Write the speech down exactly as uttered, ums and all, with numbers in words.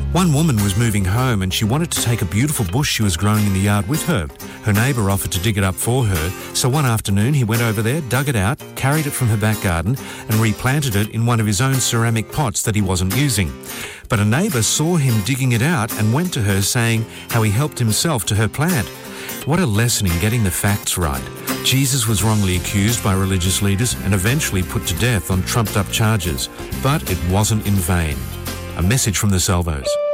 One woman was moving home and she wanted to take a beautiful bush she was growing in the yard with her. Her neighbour offered to dig it up for her, so one afternoon he went over there, dug it out, carried it from her back garden and replanted it in one of his own ceramic pots that he wasn't using. But a neighbour saw him digging it out and went to her saying how he helped himself to her plant. What a lesson in getting the facts right. Jesus was wrongly accused by religious leaders and eventually put to death on trumped-up charges, but it wasn't in vain. A message from the Salvos.